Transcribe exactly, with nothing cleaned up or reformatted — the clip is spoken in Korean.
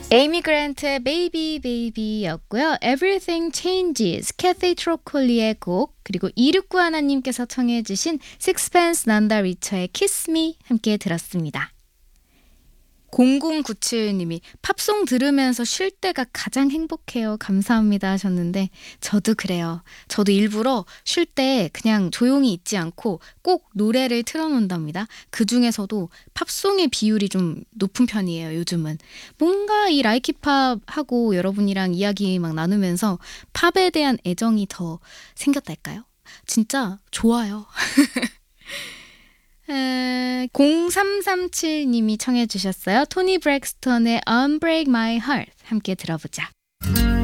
에이미 그랜트의 Baby Baby였고요. Everything Changes, 캐티 트로콜리의 곡, 그리고 이육구일님께서 청해 주신 Sixpence None the Richer의 Kiss Me 함께 들었습니다. 공공구칠님이 팝송 들으면서 쉴 때가 가장 행복해요. 감사합니다 하셨는데 저도 그래요. 저도 일부러 쉴 때 그냥 조용히 있지 않고 꼭 노래를 틀어놓는답니다. 그중에서도 팝송의 비율이 좀 높은 편이에요. 요즘은. 뭔가 이 라이키팝하고 여러분이랑 이야기 막 나누면서 팝에 대한 애정이 더 생겼달까요? 진짜 좋아요. 에, 공삼삼칠님이 청해 주셨어요. 토니 브렉스턴의 Unbreak My Heart 함께 들어보자.